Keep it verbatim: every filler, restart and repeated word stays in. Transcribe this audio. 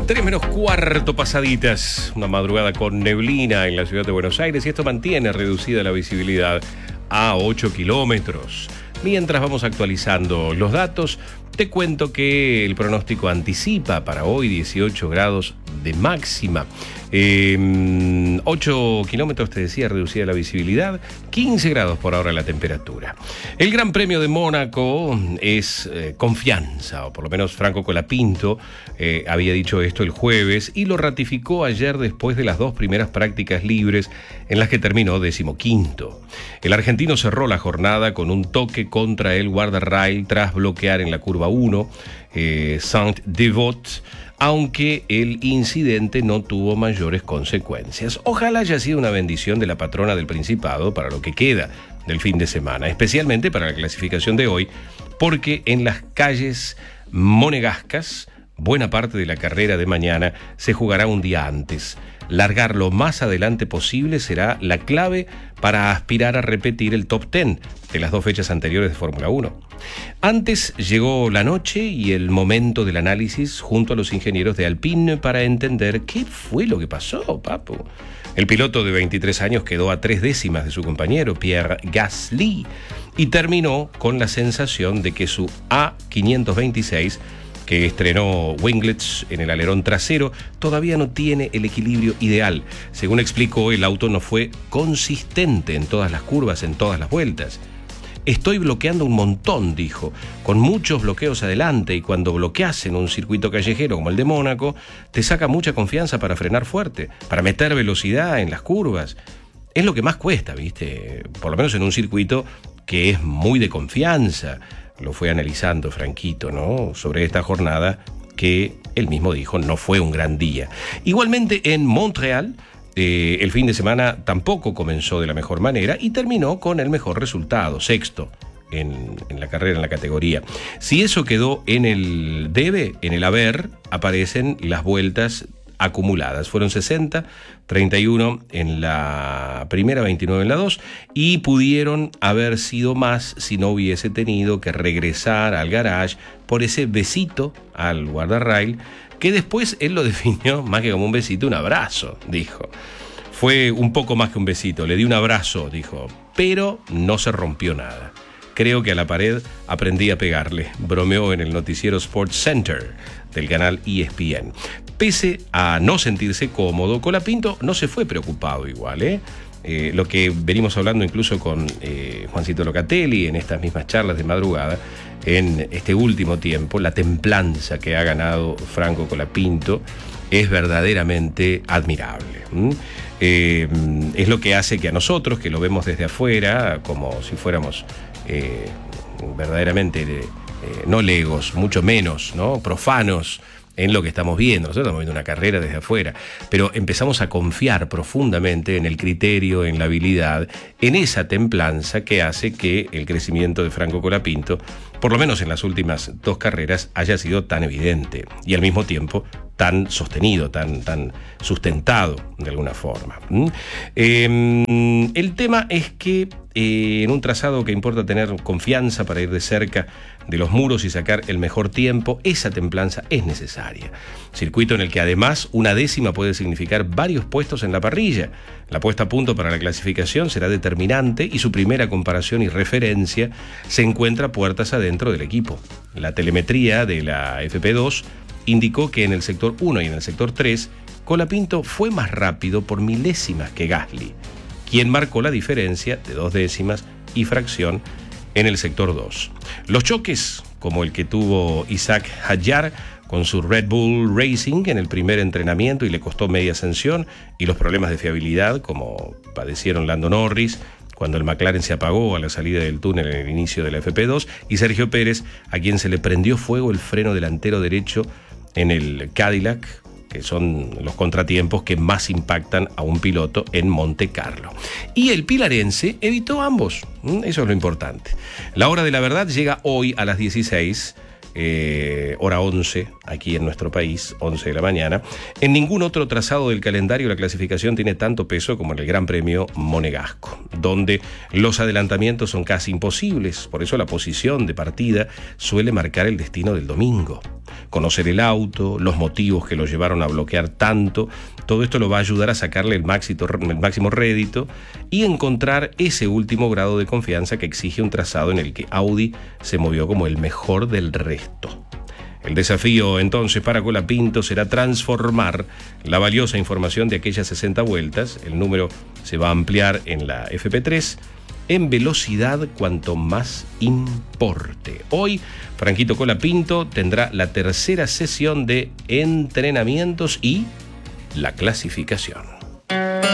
Tres menos cuarto pasaditas, una madrugada con neblina en la ciudad de Buenos Aires, y esto mantiene reducida la visibilidad a ocho kilómetros. Mientras vamos actualizando los datos, te cuento que el pronóstico anticipa para hoy dieciocho grados de máxima. Eh, ocho kilómetros, te decía, reducida la visibilidad, quince grados por ahora la temperatura. El Gran Premio de Mónaco es eh, confianza, o por lo menos Franco Colapinto eh, había dicho esto el jueves y lo ratificó ayer después de las dos primeras prácticas libres en las que terminó decimoquinto. El argentino cerró la jornada con un toque contra el guardarrail tras bloquear en la curva uno eh, Saint-Devote, aunque el incidente no tuvo mayores consecuencias. Ojalá haya sido una bendición de la patrona del Principado para lo que queda del fin de semana, especialmente para la clasificación de hoy, porque en las calles monegascas, buena parte de la carrera de mañana se jugará un día antes. Largar lo más adelante posible será la clave para aspirar a repetir el top diez de las dos fechas anteriores de Fórmula uno. Antes llegó la noche y el momento del análisis junto a los ingenieros de Alpine para entender qué fue lo que pasó, papu. El piloto de veintitrés años quedó a tres décimas de su compañero Pierre Gasly y terminó con la sensación de que su A quinientos veintiséis, que estrenó winglets en el alerón trasero, todavía no tiene el equilibrio ideal. Según explicó, el auto no fue consistente en todas las curvas, en todas las vueltas. Estoy bloqueando un montón, dijo, con muchos bloqueos adelante, y cuando bloqueas en un circuito callejero como el de Mónaco, te saca mucha confianza para frenar fuerte, para meter velocidad en las curvas. Es lo que más cuesta, ¿viste? Por lo menos en un circuito que es muy de confianza. Lo fue analizando Franquito, ¿no? Sobre esta jornada que él mismo dijo no fue un gran día. Igualmente en Montreal, eh, el fin de semana tampoco comenzó de la mejor manera y terminó con el mejor resultado, sexto en, en la carrera, en la categoría. Si eso quedó en el debe, en el haber, aparecen las vueltas acumuladas. Fueron sesenta, treinta y uno en la primera, veintinueve en la dos, y pudieron haber sido más si no hubiese tenido que regresar al garage por ese besito al guardarrail, que después él lo definió más que como un besito, un abrazo, dijo. Fue un poco más que un besito, le di un abrazo, dijo, pero no se rompió nada. Creo que a la pared aprendí a pegarle, bromeó en el noticiero Sports Center del canal E S P N. Pese a no sentirse cómodo, Colapinto no se fue preocupado igual, ¿eh? Eh, lo que venimos hablando incluso con eh, Juancito Locatelli en estas mismas charlas de madrugada, en este último tiempo, la templanza que ha ganado Franco Colapinto es verdaderamente admirable. ¿Mm? Eh, es lo que hace que a nosotros, que lo vemos desde afuera, como si fuéramos eh, verdaderamente... Eh, Eh, no legos, mucho menos, ¿no? Profanos en lo que estamos viendo. Nosotros estamos viendo una carrera desde afuera, pero empezamos a confiar profundamente en el criterio, en la habilidad, en esa templanza que hace que el crecimiento de Franco Colapinto, por lo menos en las últimas dos carreras, haya sido tan evidente y al mismo tiempo tan sostenido, tan, tan sustentado de alguna forma. ¿Mm? Eh, el tema es que eh, en un trazado que importa tener confianza para ir de cerca de los muros y sacar el mejor tiempo, esa templanza es necesaria. Circuito en el que además una décima puede significar varios puestos en la parrilla. La puesta a punto para la clasificación será determinante y su primera comparación y referencia se encuentra puertas adentro del equipo. La telemetría de la F P dos indicó que en el sector uno y en el sector tres, Colapinto fue más rápido por milésimas que Gasly, quien marcó la diferencia de dos décimas y fracción en el sector dos. Los choques, como el que tuvo Isaac Hadjar con su Red Bull Racing en el primer entrenamiento y le costó media ascensión, y los problemas de fiabilidad, como padecieron Lando Norris cuando el McLaren se apagó a la salida del túnel en el inicio de la F P dos, y Sergio Pérez, a quien se le prendió fuego el freno delantero derecho en el Cadillac, que son los contratiempos que más impactan a un piloto en Monte Carlo. Y el pilarense evitó ambos, eso es lo importante. La hora de la verdad llega hoy a las dieciséis, eh, hora once aquí en nuestro país, once de la mañana. En ningún otro trazado del calendario la clasificación tiene tanto peso como en el Gran Premio Monegasco, donde los adelantamientos son casi imposibles. Por eso la posición de partida suele marcar el destino del domingo. Conocer el auto, los motivos que lo llevaron a bloquear tanto, todo esto lo va a ayudar a sacarle el máximo, el máximo rédito y encontrar ese último grado de confianza que exige un trazado en el que Audi se movió como el mejor del resto. El desafío entonces para Colapinto será transformar la valiosa información de aquellas sesenta vueltas, el número se va a ampliar en la F P tres, en velocidad cuanto más importe. Hoy, Franquito Colapinto tendrá la tercera sesión de entrenamientos y la clasificación.